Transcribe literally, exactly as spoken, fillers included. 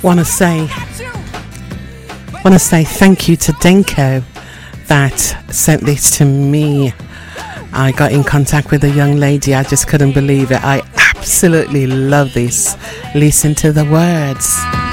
want to say want to say thank you to Denko that sent this to me. I got in contact with a young lady. I just couldn't believe it. I absolutely love this. Listen to the words.